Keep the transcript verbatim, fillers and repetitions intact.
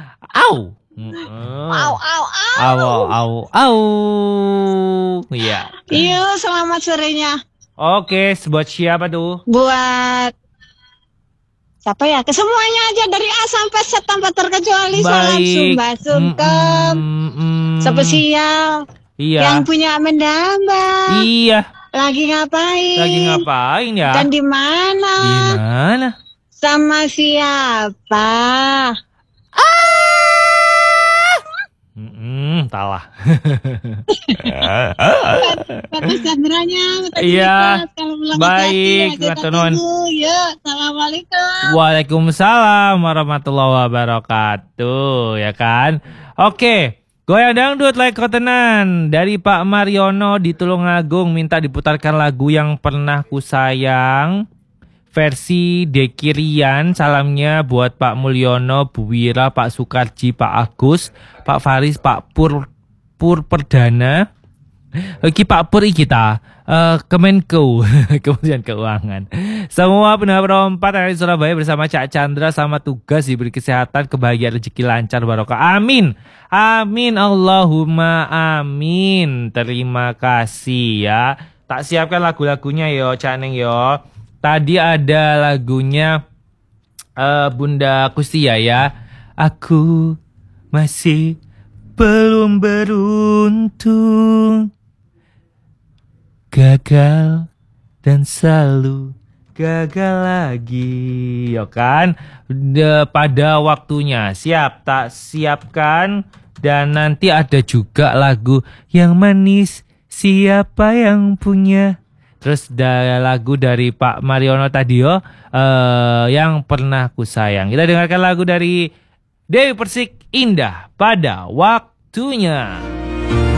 Au. Au, au, Au, au. au, au. Iya. Yuk, selamat sorenya. Oke, buat siapa tuh? Buat siapa ya? Kesemuanya aja dari A sampai Z tanpa terkecuali. Salam Baik. sumba Mm, sungkem. mm, mm. Spesial. Iya. Yang punya mendamba. Iya. Lagi ngapain? Lagi ngapain ya? Dan di mana? Di mana? Sama siapa? Hmm, salah. Kata Sandranya, Iya. Baik, Kata ya, assalamualaikum. Waalaikumsalam warahmatullahi wabarakatuh, ya kan? Oke, goyang dangdut like kotenan dari Pak Mariono di Tulungagung minta diputarkan lagu yang pernah ku sayang. Versi Dekirian, salamnya buat Pak Mulyono, Bu Wira, Pak Sukarji, Pak Agus, Pak Faris, Pak Pur Pur Perdana, Oke Pak Pur kita, uh, Kemenko, Kementerian Keuangan. Semua pendengar empat dari Surabaya bersama Cak Chandra sama tugas diberi kesehatan, kebahagiaan, rezeki lancar, barokah. Amin, amin, Allahumma amin. Terima kasih ya. Tak siapkan lagu-lagunya yo, Cak Neng yo. Tadi ada lagunya uh, Bunda Kustia ya. Aku masih belum beruntung, gagal dan selalu gagal lagi, ya kan? De, pada waktunya siap tak siapkan. Dan nanti ada juga lagu yang manis, siapa yang punya. Terus ada lagu dari Pak Mariono tadi yo, uh, yang pernah ku sayang. Kita dengarkan lagu dari Dewi Persik, Indah Pada Waktunya.